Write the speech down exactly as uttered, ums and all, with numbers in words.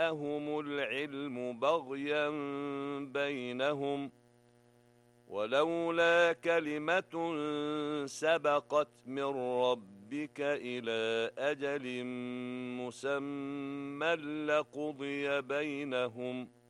جاءهم العلم بغيا بينهم ولولا كلمة سبقت من ربك إلى أجل مسمى لقضي بينهم